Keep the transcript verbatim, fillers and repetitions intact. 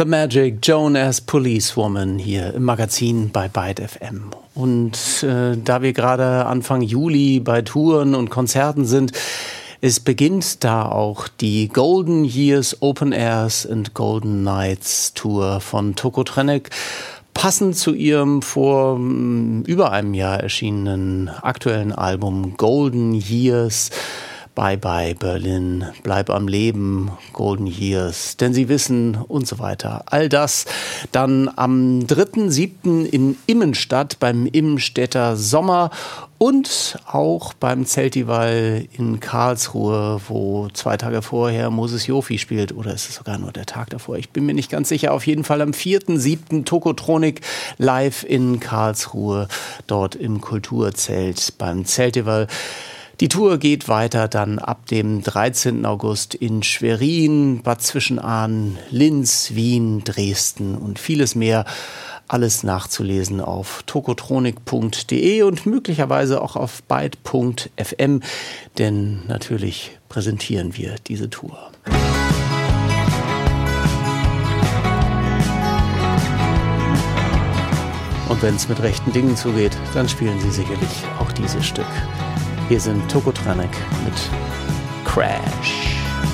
The Magic, Joan as Policewoman hier im Magazin bei Byte F M. Und äh, da wir gerade Anfang Juli bei Touren und Konzerten sind, es beginnt da auch die Golden Years Open Airs and Golden Nights Tour von Tokotronic. Passend zu ihrem vor m, über einem Jahr erschienenen aktuellen Album Golden Years. Bye bye Berlin, bleib am Leben, Golden Years, denn sie wissen und so weiter. All das dann am dritten siebten in Immenstadt beim Immenstädter Sommer und auch beim Zeltival in Karlsruhe, wo zwei Tage vorher Moses Jofi spielt. Oder ist es sogar nur der Tag davor? Ich bin mir nicht ganz sicher. Auf jeden Fall am vierten siebten Tokotronic live in Karlsruhe, dort im Kulturzelt beim Zeltival. Die Tour geht weiter dann ab dem dreizehnten August in Schwerin, Bad Zwischenahn, Linz, Wien, Dresden und vieles mehr. Alles nachzulesen auf tokotronic punkt de und möglicherweise auch auf byte punkt f m, denn natürlich präsentieren wir diese Tour. Und wenn es mit rechten Dingen zugeht, dann spielen sie sicherlich auch dieses Stück. Hier sind Tokotronic mit Crash.